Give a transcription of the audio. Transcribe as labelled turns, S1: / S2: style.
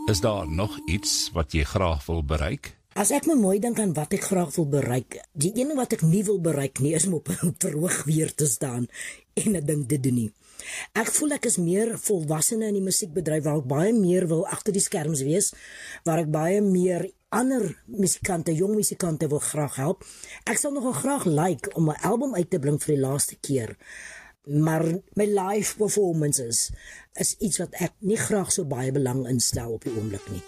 S1: Is daar nog iets wat jy graag wil bereik?
S2: As ek my mooi dink aan wat ek graag wil bereik, die ene wat ek nie wil bereik nie, is om op 'n verhoog weer te staan en 'n ding te doen nie. Ek voel ek is meer volwassene in die musiekbedryf, waar ek baie meer wil agter die skerms wees, waar ek baie meer ander musikante, jong musikante wil graag help. Ek sal nogal graag like om 'n album uit te bring vir die laaste keer. Maar my live performances is iets wat ek nie graag so baie belang instel op die oomblik nie.